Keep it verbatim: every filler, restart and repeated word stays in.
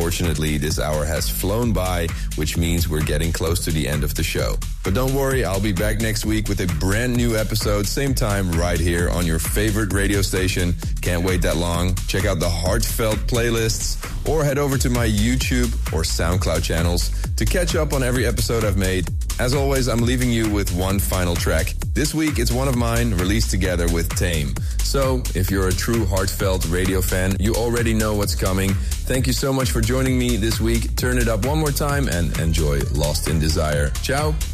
unfortunately, this hour has flown by, which means we're getting close to the end of the show. But don't worry, I'll be back next week with a brand new episode, same time, right here on your favorite radio station. Can't wait that long. Check out the Heartfelt playlists or head over to my YouTube or SoundCloud channels to catch up on every episode I've made. As always, I'm leaving you with one final track. This week, it's one of mine, released together with Tame. So, if you're a true Heartfelt radio fan, you already know what's coming. Thank you so much for joining me this week. Turn it up one more time and enjoy Lost in Desire. Ciao.